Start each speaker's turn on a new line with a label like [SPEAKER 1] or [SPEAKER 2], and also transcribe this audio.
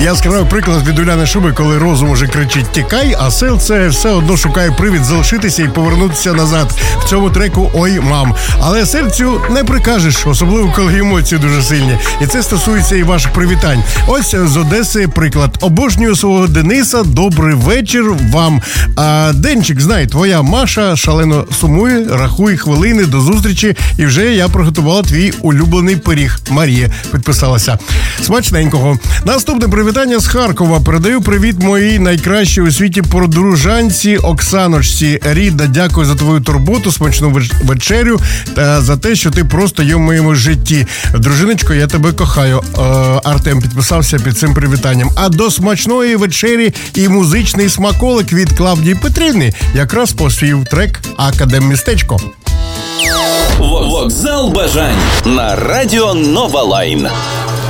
[SPEAKER 1] Яскравий приклад від Уляни Шуби, коли розум уже кричить «тікай», а серце все одно шукає привід залишитися і повернутися назад. В цьому треку «Ой, мам». Але серцю не прикажеш, особливо коли емоції дуже сильні. І це стосується і ваших привітань. Ось з Одеси приклад. Обожнюю свого Дениса, добрий вечір вам. Денчик, знай, твоя Маша шалено сумує, рахуй хвилини до зустрічі, і вже я приготувала твій улюблений пиріг. Марія підписалася. Смачненького. Наступне привітання з Харкова. Передаю привіт моїй найкращій у світі подружанці Оксаночці. Рідна, дякую за твою турботу, смачну вечерю та за те, що ти просто є в моєму житті. Дружиночко, я тебе кохаю. Артем підписався під цим привітанням. А до смачної вечері і музичний смаколик від Клавдії Петрівни якраз поспів трек «Академмістечко».
[SPEAKER 2] Вокзал бажань на радіо Нова Лайн.